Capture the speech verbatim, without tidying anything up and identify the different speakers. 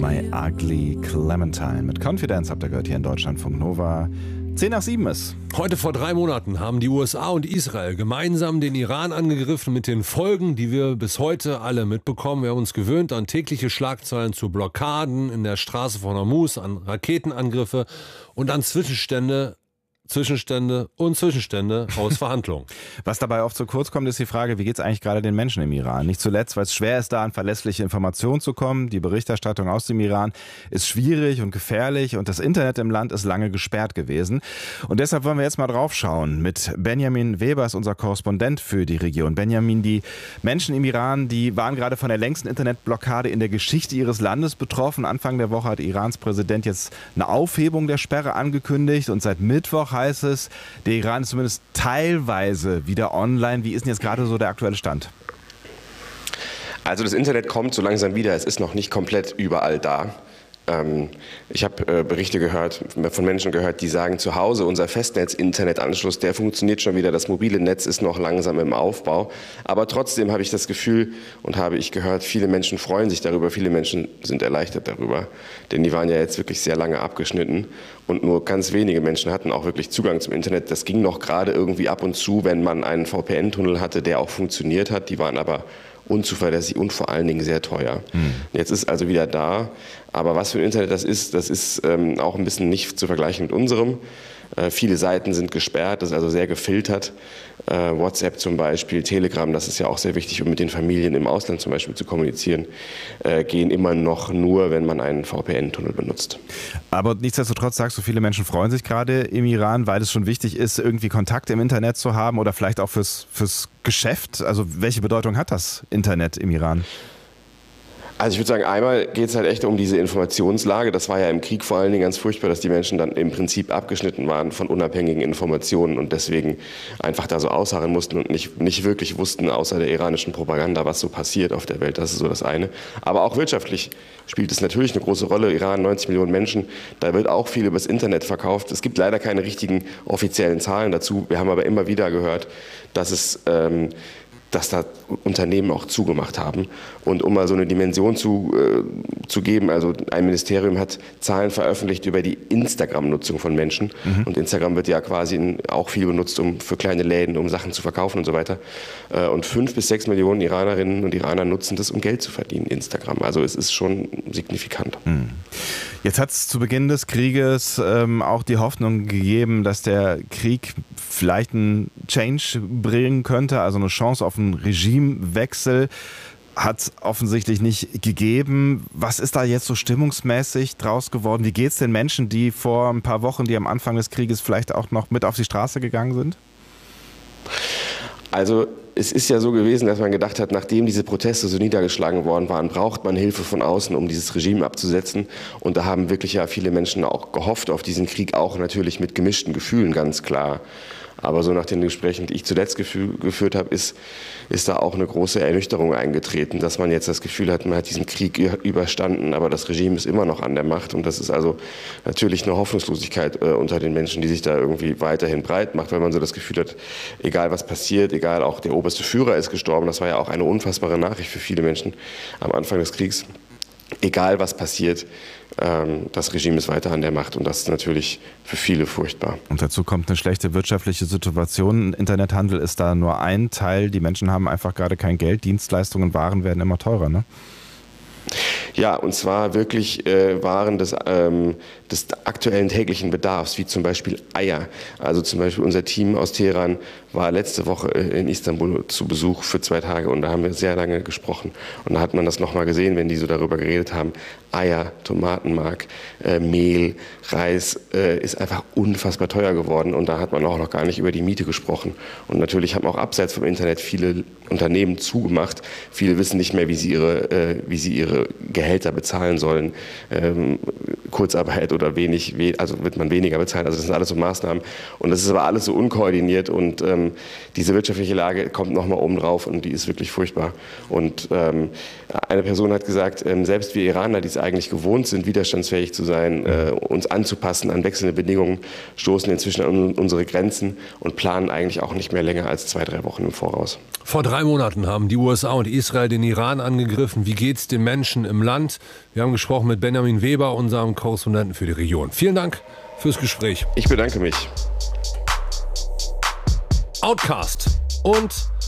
Speaker 1: My Ugly Clementine mit Confidence habt ihr gehört hier in Deutschlandfunk Nova. Zehn nach sieben ist.
Speaker 2: Heute vor drei Monaten haben die U S A und Israel gemeinsam den Iran angegriffen mit den Folgen, die wir bis heute alle mitbekommen. Wir haben uns gewöhnt an tägliche Schlagzeilen zu Blockaden in der Straße von Hormuz, an Raketenangriffe und an Zwischenstände, Zwischenstände und Zwischenstände aus Verhandlungen.
Speaker 1: Was dabei oft zu kurz kommt, ist die Frage, wie geht es eigentlich gerade den Menschen im Iran? Nicht zuletzt, weil es schwer ist, da an verlässliche Informationen zu kommen. Die Berichterstattung aus dem Iran ist schwierig und gefährlich und das Internet im Land ist lange gesperrt gewesen. Und deshalb wollen wir jetzt mal drauf schauen mit Benjamin Weber, ist unser Korrespondent für die Region. Benjamin, die Menschen im Iran, die waren gerade von der längsten Internetblockade in der Geschichte ihres Landes betroffen. Anfang der Woche hat Irans Präsident jetzt eine Aufhebung der Sperre angekündigt und seit Mittwoch heißt es, der Iran ist zumindest teilweise wieder online. Wie ist denn jetzt gerade so der aktuelle Stand?
Speaker 3: Also das Internet kommt so langsam wieder. Es ist noch nicht komplett überall da. Ähm, ich habe äh, Berichte gehört, von Menschen gehört, die sagen, zu Hause unser Festnetz-Internetanschluss, der funktioniert schon wieder. Das mobile Netz ist noch langsam im Aufbau. Aber trotzdem habe ich das Gefühl und habe ich gehört, viele Menschen freuen sich darüber. Viele Menschen sind erleichtert darüber. Denn die waren ja jetzt wirklich sehr lange abgeschnitten. Und nur ganz wenige Menschen hatten auch wirklich Zugang zum Internet. Das ging noch gerade irgendwie ab und zu, wenn man einen V P N-Tunnel hatte, der auch funktioniert hat. Die waren aber unzuverlässig und vor allen Dingen sehr teuer. Hm. Jetzt ist also wieder da. Aber was für ein Internet das ist, das ist ähm, auch ein bisschen nicht zu vergleichen mit unserem. Äh, viele Seiten sind gesperrt, das ist also sehr gefiltert. Äh, WhatsApp zum Beispiel, Telegram, das ist ja auch sehr wichtig, um mit den Familien im Ausland zum Beispiel zu kommunizieren, äh, gehen immer noch nur, wenn man einen V P N-Tunnel benutzt.
Speaker 1: Aber nichtsdestotrotz sagst du, viele Menschen freuen sich gerade im Iran, weil es schon wichtig ist, irgendwie Kontakte im Internet zu haben oder vielleicht auch fürs, fürs Geschäft. Also welche Bedeutung hat das Internet im Iran?
Speaker 3: Also ich würde sagen, einmal geht es halt echt um diese Informationslage. Das war ja im Krieg vor allen Dingen ganz furchtbar, dass die Menschen dann im Prinzip abgeschnitten waren von unabhängigen Informationen und deswegen einfach da so ausharren mussten und nicht, nicht wirklich wussten, außer der iranischen Propaganda, was so passiert auf der Welt. Das ist so das eine. Aber auch wirtschaftlich spielt es natürlich eine große Rolle. Iran, neunzig Millionen Menschen, da wird auch viel übers Internet verkauft. Es gibt leider keine richtigen offiziellen Zahlen dazu. Wir haben aber immer wieder gehört, dass es... Ähm, dass da Unternehmen auch zugemacht haben. Und um mal so eine Dimension zu, äh, zu geben, also ein Ministerium hat Zahlen veröffentlicht über die Instagram-Nutzung von Menschen. Mhm. Und Instagram wird ja quasi in, auch viel benutzt um, für kleine Läden, um Sachen zu verkaufen und so weiter. Äh, und fünf bis sechs Millionen Iranerinnen und Iraner nutzen das, um Geld zu verdienen, Instagram. Also es ist schon signifikant.
Speaker 1: Mhm. Jetzt hat es zu Beginn des Krieges ähm, auch die Hoffnung gegeben, dass der Krieg vielleicht einen Change bringen könnte, also eine Chance auf einen Regimewechsel. Hat es offensichtlich nicht gegeben. Was ist da jetzt so stimmungsmäßig draus geworden? Wie geht es den Menschen, die vor ein paar Wochen, die am Anfang des Krieges vielleicht auch noch mit auf die Straße gegangen sind?
Speaker 3: Also es ist ja so gewesen, dass man gedacht hat, nachdem diese Proteste so niedergeschlagen worden waren, braucht man Hilfe von außen, um dieses Regime abzusetzen. Und da haben wirklich ja viele Menschen auch gehofft auf diesen Krieg, auch natürlich mit gemischten Gefühlen, ganz klar. Aber so nach den Gesprächen, die ich zuletzt gefühl, geführt habe, ist, ist da auch eine große Ernüchterung eingetreten, dass man jetzt das Gefühl hat, man hat diesen Krieg überstanden, aber das Regime ist immer noch an der Macht. Und das ist also natürlich eine Hoffnungslosigkeit äh, unter den Menschen, die sich da irgendwie weiterhin breit macht, weil man so das Gefühl hat, egal was passiert, egal auch der oberste Führer ist gestorben, das war ja auch eine unfassbare Nachricht für viele Menschen am Anfang des Kriegs. Egal was passiert, ähm, das Regime ist weiter an der Macht und das ist natürlich für viele furchtbar.
Speaker 1: Und dazu kommt eine schlechte wirtschaftliche Situation. Internethandel ist da nur ein Teil. Die Menschen haben einfach gerade kein Geld. Dienstleistungen, Waren werden immer teurer, ne?
Speaker 3: Ja, und zwar wirklich äh, Waren des, ähm, des aktuellen täglichen Bedarfs, wie zum Beispiel Eier. Also zum Beispiel unser Team aus Teheran war letzte Woche in Istanbul zu Besuch für zwei Tage und da haben wir sehr lange gesprochen. Und da hat man das nochmal gesehen, wenn die so darüber geredet haben. Eier, Tomatenmark, äh, Mehl, Reis äh, ist einfach unfassbar teuer geworden und da hat man auch noch gar nicht über die Miete gesprochen. Und natürlich haben auch abseits vom Internet viele Unternehmen zugemacht. Viele wissen nicht mehr, wie sie ihre, äh, wie sie ihre Gehälter bezahlen sollen. Ähm, Kurzarbeit oder wenig, also wird man weniger bezahlen. Also das sind alles so Maßnahmen. Und das ist aber alles so unkoordiniert und ähm, diese wirtschaftliche Lage kommt nochmal oben drauf und die ist wirklich furchtbar. Und ähm, Eine Person hat gesagt, selbst wir Iraner, die es eigentlich gewohnt sind, widerstandsfähig zu sein, uns anzupassen an wechselnde Bedingungen, stoßen inzwischen an unsere Grenzen und planen eigentlich auch nicht mehr länger als zwei, drei Wochen im Voraus.
Speaker 2: Vor drei Monaten haben die U S A und Israel den Iran angegriffen. Wie geht's den Menschen im Land? Wir haben gesprochen mit Benjamin Weber, unserem Korrespondenten für die Region. Vielen Dank fürs Gespräch.
Speaker 3: Ich bedanke mich.
Speaker 2: Outcast und